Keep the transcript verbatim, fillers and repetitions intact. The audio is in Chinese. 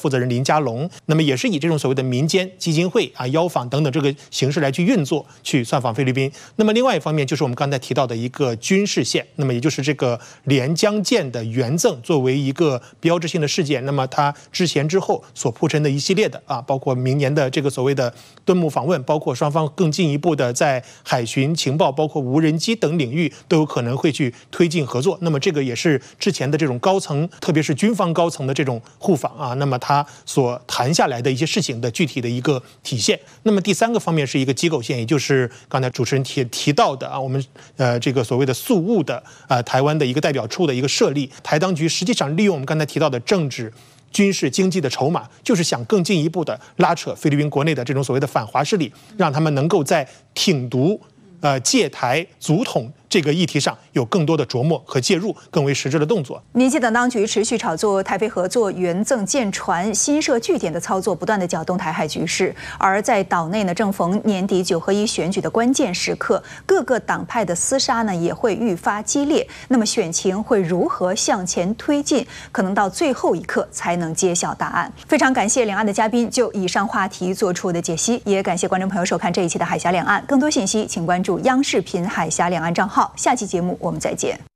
负责人林佳龙，那么也是以这种所谓的民间基金会啊、邀访等等这个形式来去运作，去窜访菲律宾。那么另外一方面就是我们刚才提到的一个军事线，那么也就是这个连江舰的援赠作为一个标志性的事件，那么它之前之后所铺陈的一系列的啊，包括明年的这个所谓的敦睦访问，包括双方更进一步的在海巡情报、包括无人机等领域都有可能会去推进合作。那么这个也是之前的这种高层，特别是军方高层的这种互访啊，那么他所谈下来的一些事情的具体的一个体现。那么第三个方面是一个机构线，也就是刚才主持人提提到的啊，我们呃这个所谓的宿务的啊、呃、台湾的一个代表处的一个设立，台当局实际上利用我们刚才提到的政治、军事、经济的筹码，就是想更进一步的拉扯菲律宾国内的这种所谓的反华势力，让他们能够在挺独、呃戒台、阻统这个议题上有更多的琢磨和介入，更为实质的动作。 民进党当局持续炒作台菲合作、援赠舰船、新设据点的操作，不断的搅动台海局势。而在岛内呢，正逢年底九合一选举的关键时刻，各个党派的厮杀呢也会愈发激烈。那么选情会如何向前推进，可能到最后一刻才能揭晓答案。非常感谢两岸的嘉宾就以上话题做出的解析，也感谢观众朋友收看这一期的海峡两岸。更多信息请关注央视频海峡两岸账号。下期节目我们再见。